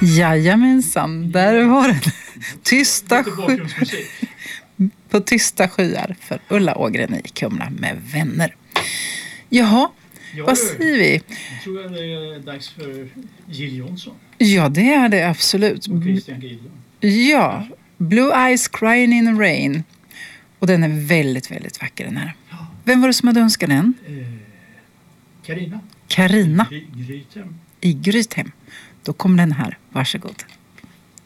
Jajamensan, där var den. Tysta på tysta skyar för Ulla Ågren i Kumla med vänner. Jaha, vad säger vi? Jag tror att det är dags för Jill Johnson. Ja, det är det absolut. Och Christian Gidlund. Ja, Blue Eyes Crying in the Rain. Och den är väldigt, väldigt vacker den här. Ja. Vem var det som hade önskat den? Carina. Carina Grythem. i Grythem. Då kommer den här. Varsågod.